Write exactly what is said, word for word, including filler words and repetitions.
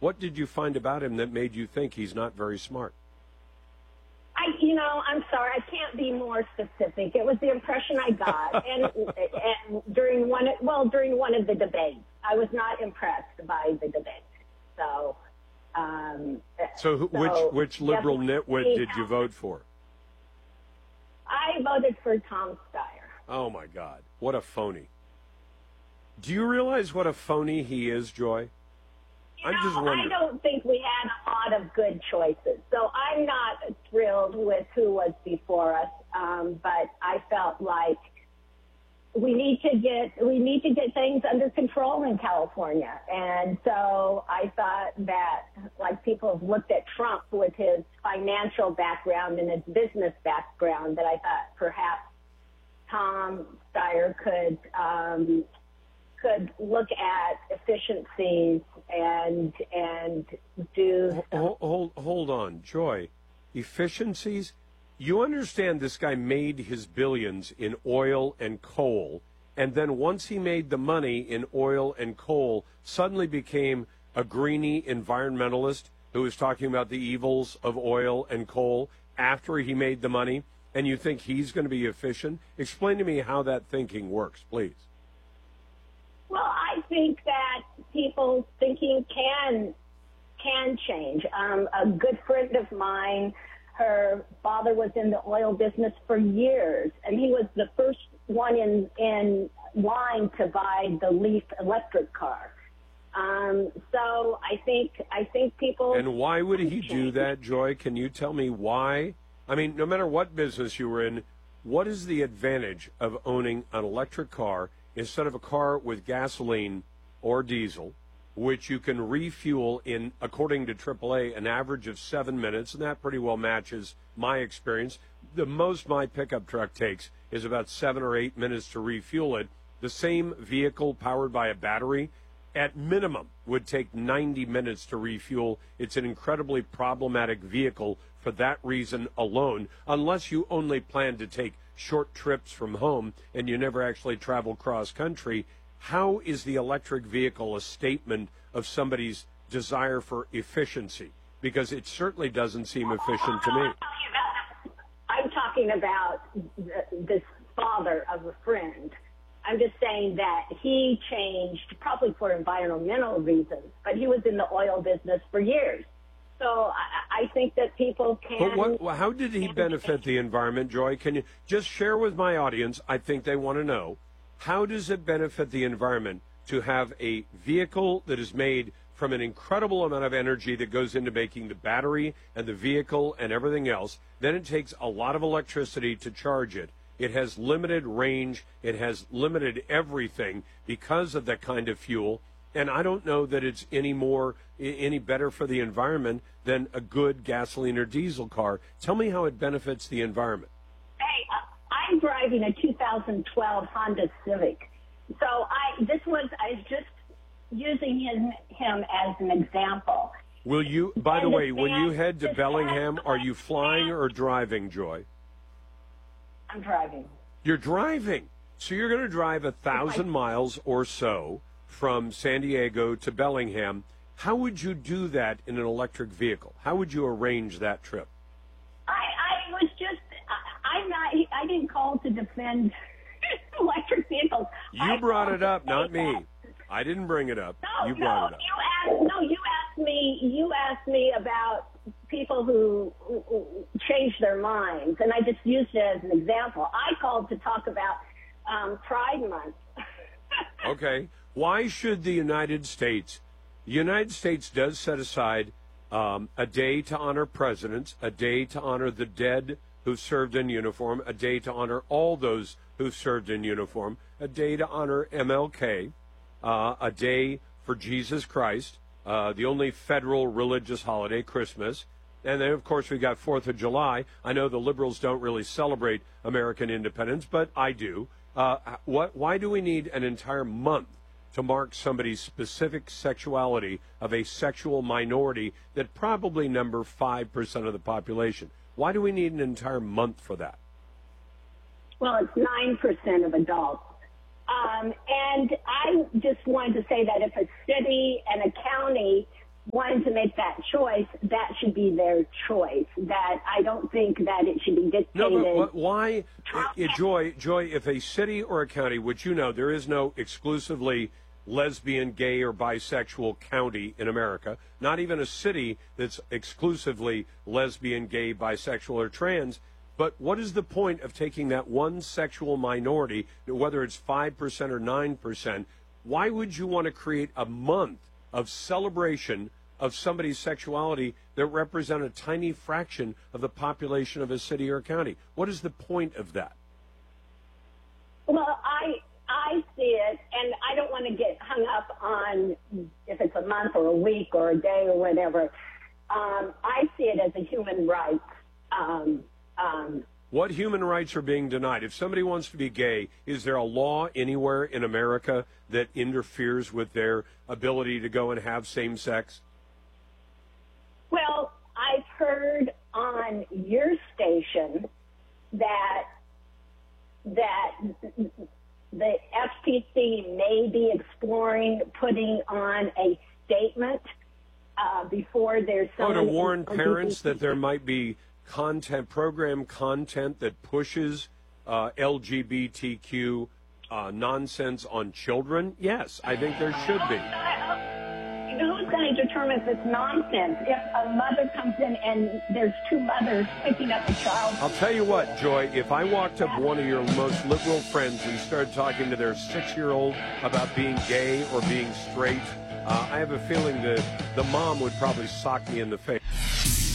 What did you find about him that made you think he's not very smart? I, you know, I'm sorry, I can't be more specific. It was the impression I got, and, and during one, well, during one of the debates, I was not impressed by the debate. So, um, so, so which which liberal nitwit did you vote for? I voted for Tom Steyer. Oh my God, what a phony! Do you realize what a phony he is, Joy? You I'm know, just wondering. I don't think we had a lot of good choices, so I'm not thrilled with who was before us. Um, but I felt like we need to get we need to get things under control in California, and so I thought that, like, people have looked at Trump with his financial background and his business background, that I thought perhaps Tom Steyer could. Um, could look at efficiencies and and do hold, hold hold on, Joy. Efficiencies? You understand this guy made his billions in oil and coal, and then once he made the money in oil and coal, suddenly became a greenie environmentalist who was talking about the evils of oil and coal after he made the money, and you think he's going to be efficient? Explain to me how that thinking works, please. Well, I think that people's thinking can can change. Um, a good friend of mine, her father was in the oil business for years, and he was the first one in in line to buy the Leaf electric car. Um, so I think I think people. And why would he change. do that, Joy? Can you tell me why? I mean, no matter what business you were in, what is the advantage of owning an electric car instead of a car with gasoline or diesel, which you can refuel in, according to triple A, an average of seven minutes, and that pretty well matches my experience. The most my pickup truck takes is about seven or eight minutes to refuel it. The same vehicle powered by a battery, at minimum, would take ninety minutes to refuel. It's an incredibly problematic vehicle for that reason alone, unless you only plan to take short trips from home and you never actually travel cross country. How is the electric vehicle a statement of somebody's desire for efficiency? Because it certainly doesn't seem efficient to me. I'm talking about this father of a friend. I'm just saying that he changed probably for environmental reasons, but he was in the oil business for years. So I, I think that people can. But what, how did he benefit the environment, Joy? Can you just share with my audience? I think they want to know. How does it benefit the environment to have a vehicle that is made from an incredible amount of energy that goes into making the battery and the vehicle and everything else? Then it takes a lot of electricity to charge it. It has limited range. It has limited everything because of that kind of fuel. And I don't know that it's any more, any better for the environment than a good gasoline or diesel car. Tell me how it benefits the environment. Hey, I'm driving a two thousand twelve Honda Civic. So I, this was, I was just using him, him as an example. Will you, by the way, when you head to Bellingham, are you flying or driving, Joy? I'm driving. You're driving. So you're going to drive a thousand miles or so from San Diego to Bellingham. How would you do that in an electric vehicle? How would you arrange that trip? I, I was just, I, I'm not, I didn't call to defend electric vehicles. You I brought it up, not me. That. I didn't bring it up. No, you no, brought it up. You asked, no, you asked me, you asked me about people who, who, who change their minds, and I just used it as an example. I called to talk about um, Pride Month. Okay. Why should the United States, the United States does set aside um, a day to honor presidents, a day to honor the dead who served in uniform, a day to honor all those who served in uniform, a day to honor M L K, uh, a day for Jesus Christ, uh, the only federal religious holiday, Christmas. And then, of course, we got fourth of July. I know the liberals don't really celebrate American independence, but I do. Uh, what, why do we need an entire month to mark somebody's specific sexuality of a sexual minority that probably number five percent of the population? Why do we need an entire month for that? Well, it's nine percent of adults. Um, and I just wanted to say that if a city and a county want trying to make that choice, that should be their choice. That I don't think that it should be dictated. No, but what, why, uh, Joy, Joy, if a city or a county, which you know, there is no exclusively lesbian, gay, or bisexual county in America, not even a city that's exclusively lesbian, gay, bisexual, or trans. But what is the point of taking that one sexual minority, whether it's five percent or nine percent? Why would you want to create a month of celebration of somebody's sexuality that represent a tiny fraction of the population of a city or county? What is the point of that? Well, I I see it, and I don't want to get hung up on if it's a month or a week or a day or whatever. Um, I see it as a human right. Um, um, what human rights are being denied? If somebody wants to be gay, is there a law anywhere in America that interferes with their ability to go and have same sex? Well, I've heard on your station that that the F T C may be exploring putting on a statement uh, before there's some. Oh, to warn parents that there might be content, program content that pushes uh, L G B T Q uh, nonsense on children? Yes, I think there should be. Who's going to determine if it's nonsense? If a mother comes in and there's two mothers picking up a child. I'll tell you what, Joy, if I walked up to one of your most liberal friends and started talking to their six-year-old about being gay or being straight, uh, I have a feeling that the mom would probably sock me in the face.